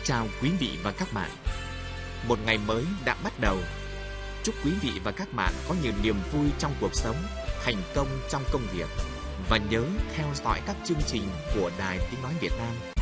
chào quý vị và các bạn. Một ngày mới đã bắt đầu. Chúc quý vị và các bạn có nhiều niềm vui trong cuộc sống, thành công trong công việc và nhớ theo dõi các chương trình của Đài Tiếng Nói Việt Nam.